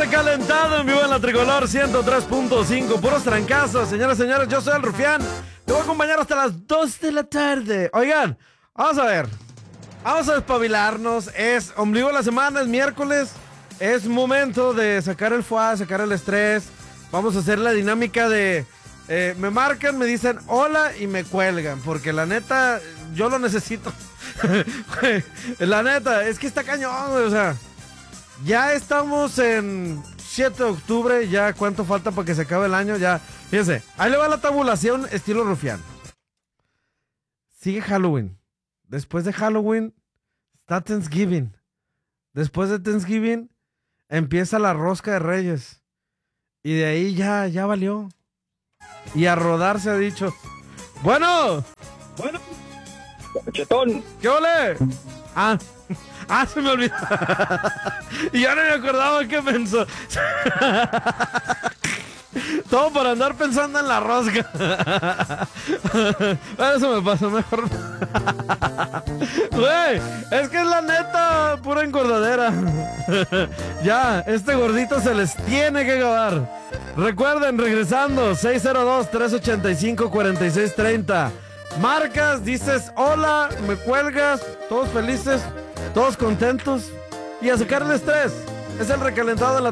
recalentado en vivo en la Tricolor 103.5. Puros trancazos, señoras y señores. Yo soy el Rufián. Te voy a acompañar hasta las 2 de la tarde. Oigan, vamos a ver. Vamos a despabilarnos. Es ombligo de la semana, es miércoles. Es momento de sacar el foie, sacar el estrés. Vamos a hacer la dinámica de... me marcan, me dicen hola y me cuelgan. Porque la neta, yo lo necesito. La neta, es que está cañón, güey, o sea... Ya estamos en 7 de octubre, ya cuánto falta para que se acabe el año, ya. Fíjense, ahí le va la tabulación estilo Rufián. Sigue Halloween. Después de Halloween está Thanksgiving. Después de Thanksgiving empieza la rosca de Reyes. Y de ahí ya valió. Y a rodar se ha dicho. Bueno. Chetón. ¿Qué ole? Se me olvidó. Y ya no me acordaba qué pensó. Todo por andar pensando en la rosca. Eso me pasó mejor. Güey, es que es la neta, pura engordadera. Ya, este gordito se les tiene que acabar. Recuerden, regresando, 602-385-4630. Marcas, dices hola, me cuelgas, todos felices, todos contentos y a sacar el estrés. Es el recalentado de la